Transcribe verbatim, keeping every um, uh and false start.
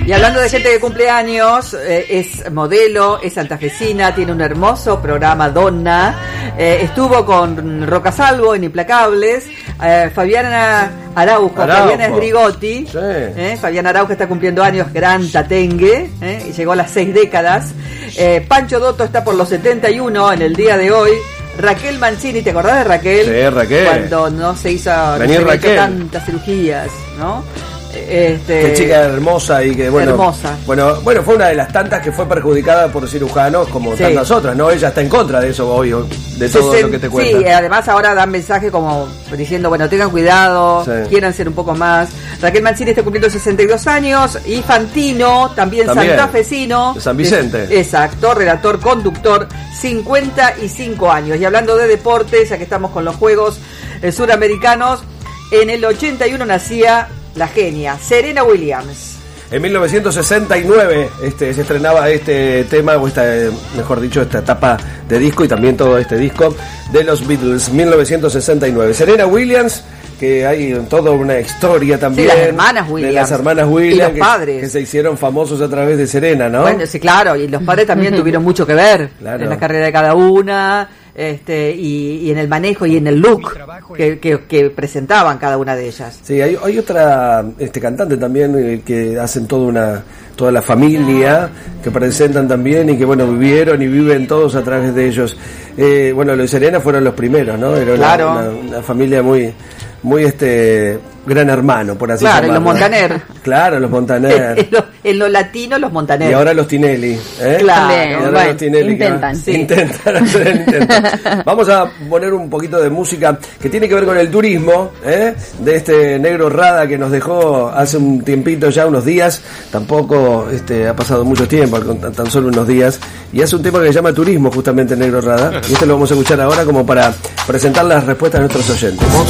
Y hablando de gente que cumple años, eh, es modelo, es santafesina, tiene un hermoso programa, Donna, eh, estuvo con Rocasalvo en Implacables, eh, Fabiana Araujo, Araujo. Fabiana Sbrigotti, Sí. eh, Fabiana Araujo está cumpliendo años, gran tatengue, eh, y llegó a las seis décadas. eh, Pancho Dotto está por los setenta y uno en el día de hoy. Raquel Mancini, ¿te acordás de Raquel? Sí, Raquel. Cuando no se hizo, no Vení, se había hecho Raquel. tantas cirugías, ¿no? Este, Qué chica hermosa y que bueno, hermosa. bueno, bueno, fue una de las tantas que fue perjudicada por cirujanos como Sí. tantas otras, ¿no? Ella está en contra de eso, obvio, de todo Sesen- lo que te cuenta. Sí, además ahora dan mensaje como diciendo, bueno, tengan cuidado, Sí. quieran ser un poco más. Raquel Mancini está cumpliendo sesenta y dos años, y Fantino, también, También. santafesino. De San Vicente. Es- exacto, relator, conductor, cincuenta y cinco años. Y hablando de deportes, ya que estamos con los Juegos eh, Suramericanos, en el ochenta y uno nacía la genia, Serena Williams. En mil novecientos sesenta y nueve este, se estrenaba este tema, o esta, eh, mejor dicho, esta etapa de disco y también todo este disco de los Beatles, mil novecientos sesenta y nueve. Serena Williams, que hay toda una historia también. Sí, las hermanas Williams. De las hermanas Williams. Y los que, padres. que se hicieron famosos a través de Serena, ¿no? Bueno, sí, claro, y los padres también tuvieron mucho que ver Claro. en la carrera de cada una, este, y, y en el manejo y en el look que, que, que presentaban cada una de ellas. Sí, hay, hay otra este cantante también eh, que hacen toda una toda la familia que presentan también y que bueno vivieron y viven todos a través de ellos. Eh, bueno, los de Serena fueron los primeros, ¿no? Era una, Claro. una, una familia muy muy este gran hermano, por así Claro, y llamarlo. los Montaner. Claro, los Montaner. En lo, en lo latino, los Montaner. Y ahora los Tinelli, ¿eh? Claro, Y ahora bueno, los Tinelli que- intentan, sí. Intentan hacer el intento. Vamos a poner un poquito de música que tiene que ver con el turismo, ¿eh? De este negro Rada que nos dejó hace un tiempito ya, unos días. Tampoco este, ha pasado mucho tiempo, tan, tan solo unos días. Y hace un tema que se llama Turismo, justamente, Negro Rada. Y este lo vamos a escuchar ahora como para presentar las respuestas a nuestros oyentes.